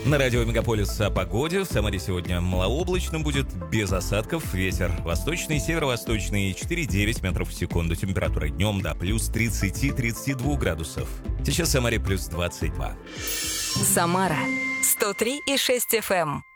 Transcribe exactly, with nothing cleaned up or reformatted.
На радио Мегаполис о погоде. В Самаре сегодня малооблачно будет, без осадков. Ветер восточный, северо-восточный, четыре-девять метров в секунду. Температура днем до плюс тридцать-тридцать два градусов. Сейчас в Самаре плюс двадцать два. Самара сто три и шесть эф эм.